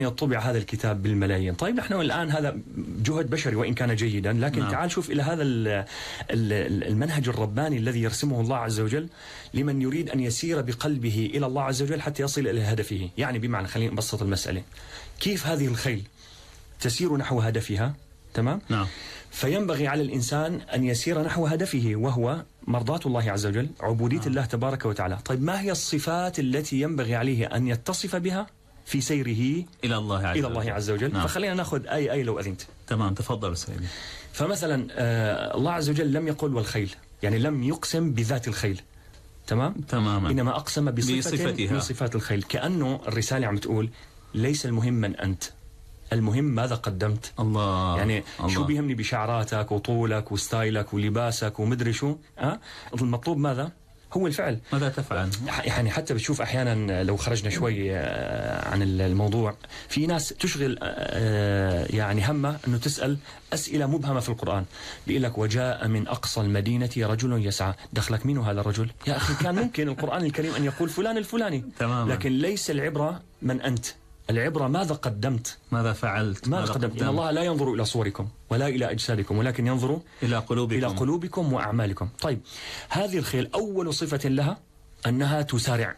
طبع هذا الكتاب بالملايين. طيب نحن الآن هذا جهد بشري وإن كان جيدا، لكن تعال شوف إلى هذا المنهج الرباني الذي يرسمه الله عز وجل لمن يريد أن يسير بقلبه إلى الله عز وجل حتى يصل إلى هدفه. يعني بمعنى خلينا نبسط المسألة، كيف هذه الخيل تسير نحو هدفها، تمام؟ نعم. فينبغي على الإنسان أن يسير نحو هدفه وهو مرضاة الله عز وجل، عبودية الله تبارك وتعالى. طيب ما هي الصفات التي ينبغي عليه أن يتصف بها في سيره إلى الله عز وجل؟ نعم. فخلينا نأخذ آية لو أذنت. تمام، تفضل سيدي. فمثلا الله عز وجل لم يقل والخيل، يعني لم يقسم بذات الخيل، تماما، إنما أقسم بصفتها من صفات الخيل، كأنه الرسالة عم تقول ليس المهم من أنت، المهم ماذا قدمت. الله، يعني الله. شو بيهمني بشعراتك وطولك وستايلك ولباسك ومدري شو، المطلوب ماذا؟ هو الفعل. ماذا تفعل؟ يعني حتى بتشوف أحيانا لو خرجنا شوي عن الموضوع، في ناس تشغل يعني همه أنه تسأل أسئلة مبهمة في القرآن. بيقول لك وجاء من أقصى المدينة رجل يسعى، دخلك مين هذا الرجل؟ يا أخي كان ممكن القرآن الكريم أن يقول فلان الفلاني، تماما. لكن ليس العبرة من أنت، العبرة ماذا قدمت، ماذا فعلت، ماذا قدمت. إن الله لا ينظر إلى صوركم ولا إلى أجسادكم، ولكن ينظر إلى قلوبكم وأعمالكم. طيب هذه الخيل أول صفة لها أنها تسارع،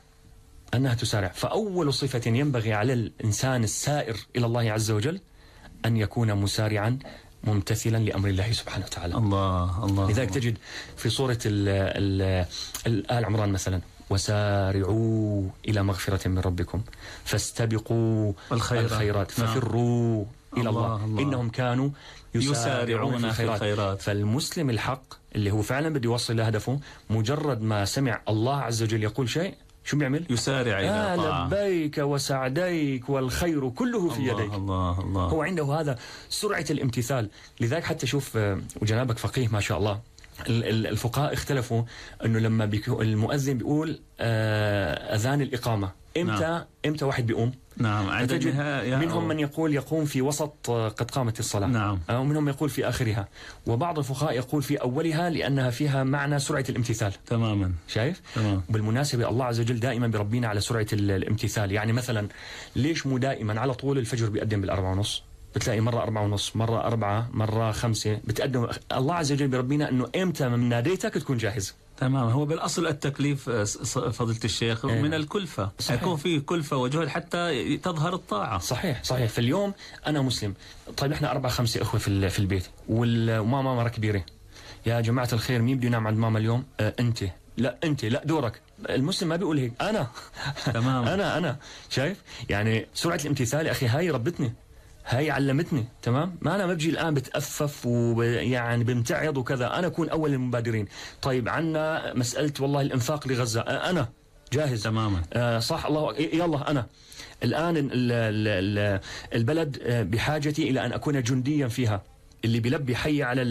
فأول صفة ينبغي على الإنسان السائر إلى الله عز وجل أن يكون مسارعا ممتثلا لأمر الله سبحانه وتعالى. الله. لذلك تجد في سورة آل عمران مثلا وسارعوا إلى مغفرة من ربكم فاستبقوا الخيرات ففروا إلى الله إنهم كانوا يسارعون في الخيرات. فالمسلم الحق اللي هو فعلا بده يوصل لهدفه، مجرد ما سمع الله عز وجل يقول شيء شو بيعمل؟ يسارع إلى طاعة. لبيك وسعديك والخير كله في يديك. الله. هو عنده هذا سرعة الامتثال. لذلك حتى شوف وجنابك فقيه ما شاء الله، الفقهاء اختلفوا أنه لما المؤذن بيقول أذان الإقامة إمتى واحد بيقوم؟ نعم، عند النهاية. منهم من يقول في وسط قد قامت الصلاة، نعم. ومنهم يقول في آخرها، وبعض الفقهاء يقول في أولها لأنها فيها معنى سرعة الامتثال. تماما. شايف؟ تمام. بالمناسبة الله عز وجل دائما بربينا على سرعة الامتثال. يعني مثلا ليش مو دائما على طول الفجر بيقدم ب4:30؟ بتلاقي مرة 4:30، مرة 4، مرة 5 بتقدم. الله عز وجل بربينا أنه إمتى من ناديتك تكون جاهز. تمام. هو بالأصل التكليف فضيلة الشيخ من الكلفة، يكون فيه كلفة وجهد حتى تظهر الطاعة. صحيح. فاليوم أنا مسلم، طيب إحنا 4-5 إخوة في البيت، وماما مرة كبيرة. يا جماعة الخير مين بده ينام عند ماما اليوم؟ أنت لا دورك. المسلم ما بيقول هيك، أنا تمام. أنا شايف؟ يعني سرعة الامتثال يا أخي هاي ربتني، هاي علمتني، تمام؟ ما أنا ما بجي الآن بتأفف ويعني بمتعض وكذا، أنا أكون أول المبادرين. طيب عنا مسألة والله الإنفاق لغزة، أنا جاهز تماما. صح، الله يلا أنا الآن البلد بحاجتي إلى أن أكون جنديا فيها. اللي بيلبي حي على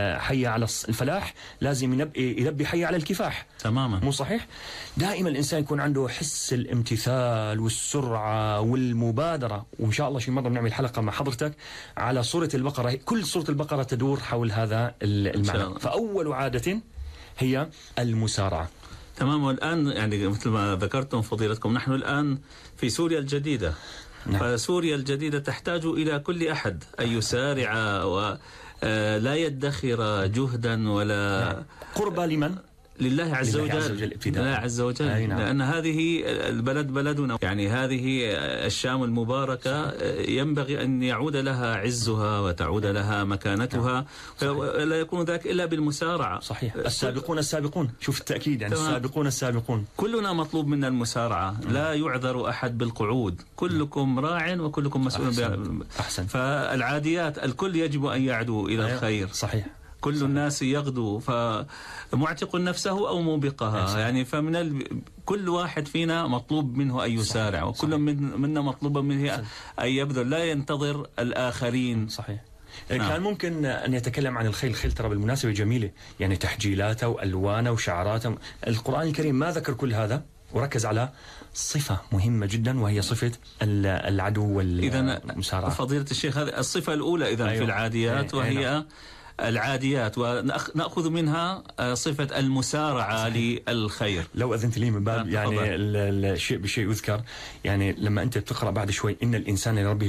الفلاح لازم يلبي حي على الكفاح. تماما. مو صحيح؟ دائما الإنسان يكون عنده حس الامتثال والسرعة والمبادرة. وإن شاء الله شي مرة بنعمل حلقة مع حضرتك على سورة البقرة، كل سورة البقرة تدور حول هذا المعنى. فأول عادة هي المسارعة. تمام. والآن يعني مثل ما ذكرتم فضيلتكم، نحن الآن في سوريا الجديدة. نعم. فسوريا الجديدة تحتاج إلى كل أحد أن يسارع ولا يدخر جهدا ولا. نعم. قربى لمن؟ لله عز وجل. لله عز وجل. نعم. لأن هذه البلد بلدنا، يعني هذه الشام المباركة ينبغي أن يعود لها عزها وتعود لها مكانتها. لا يكون ذلك إلا بالمسارعة. صحيح. السابقون شوف التأكيد، يعني السابقون. كلنا مطلوب منا المسارعة. لا يعذر أحد بالقعود. كلكم راع وكلكم مسؤول. أحسن. فالعاديات الكل يجب أن يعدو إلى الخير. صحيح. كل الناس يغدو، فمعتق نفسه أو موبقها. يعني كل واحد فينا مطلوب منه أن يسارع، وكل منا مطلوب منه أن يبذل، لا ينتظر الآخرين. صحيح. كان ممكن أن يتكلم عن الخيل. الخيل ترى بالمناسبة جميلة، يعني تحجيلاته وألوانه وشعراته. القرآن الكريم ما ذكر كل هذا، وركز على صفة مهمة جدا وهي صفة العدو والمسارعة. فضيلة الشيخ، هذه الصفة الأولى إذن في العاديات، وهي العاديات، ونأخذ منها صفة المسارعة للخير. لو أذنت لي من باب يعني الشيء بشيء يذكر، يعني لما أنت بتقرأ بعد شوي إن الإنسان لربه